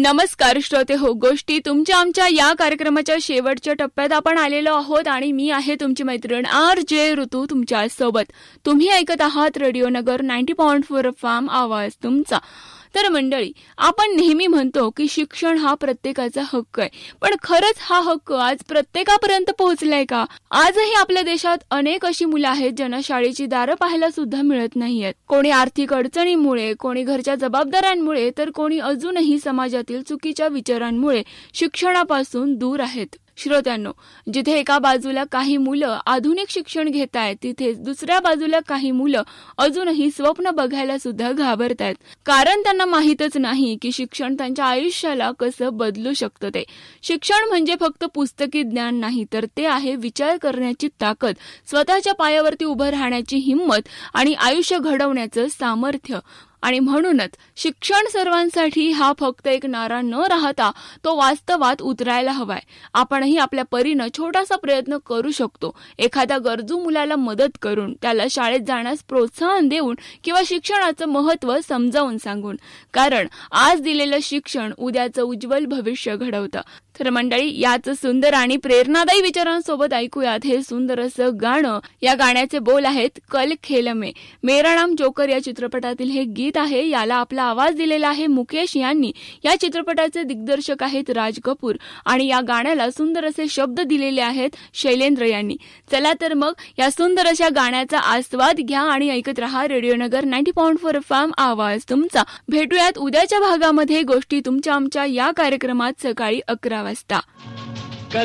नमस्कार श्रोते हो, गोष्टी तुमच्या आमच्या या कार्यक्रमाच्या शेवटच्या टप्प्यात आपण आलेलो आहोत आणि मी आहे तुमची मैत्रीण RJ ऋतू तुमच्या सोबत. तुम्ही ऐकत आहात रेडिओ नगर 90.4 FM आवाज तुमचा. तर मंडळी, आपण नेहमी म्हणतो की शिक्षण हा प्रत्येकाचा हक्क आहे, पण खरंच हा हक्क आज प्रत्येकापर्यंत पोहोचलाय का? आजही आपल्या देशात अनेक अशी मुलं आहेत ज्यांना शाळेची दारं पाहायला सुद्धा मिळत नाहीयेत. कोणी आर्थिक अडचणीमुळे, कोणी घरच्या जबाबदाऱ्यांमुळे, तर कोणी अजूनही समाजातील चुकीच्या विचारांमुळे शिक्षणापासून दूर आहेत. श्रोत्यांनो, जिथे एका बाजूला काही मुलं आधुनिक शिक्षण घेत आहेत, तिथे दुसऱ्या बाजूला काही मुलं अजूनही स्वप्न बघायला सुद्धा घाबरतायत. कारण त्यांना माहीतच नाही की शिक्षण त्यांच्या आयुष्याला कसं बदलू शकतं ते. शिक्षण म्हणजे फक्त पुस्तकी ज्ञान नाही, तर ते आहे विचार करण्याची ताकद, स्वतःच्या पायावरती उभं राहण्याची हिंमत आणि आयुष्य घडवण्याचं सामर्थ्य. आणि म्हणूनच शिक्षण सर्वांसाठी हा फक्त एक नारा न राहता तो वास्तवात उतरायला हवाय. आपणही आपल्या परीनं छोटासा प्रयत्न करू शकतो. एखाद्या गरजू मुलाला मदत करून, त्याला शाळेत जाण्यास प्रोत्साहन देऊन किंवा शिक्षणाचं महत्त्व समजावून सांगून. कारण आज दिलेलं शिक्षण उद्याचं उज्ज्वल भविष्य घडवतं. तर मंडळी, याच सुंदर आणि प्रेरणादायी विचारांसोबत ऐकूयात हे सुंदर असं गाणं. या गाण्याचे बोल आहेत कल खेल में. मेरा नाम जोकर या चित्रपटातील हे गीत आहे. याला आपला आवाज दिलेला आहे मुकेश यांनी. या चित्रपटाचे दिग्दर्शक आहेत राज कपूर आणि या गाण्याला सुंदर असे शब्द दिलेले आहेत शैलेंद्र यांनी. चला तर मग या सुंदर अशा गाण्याचा आस्वाद घ्या आणि ऐकत रहा रेडिओ नगर 90.4 FM आवाज तुमचा. भेटूयात उद्याच्या भागामध्ये गोष्टी तुमच्या आमच्या या कार्यक्रमात सकाळी 11 वाजता.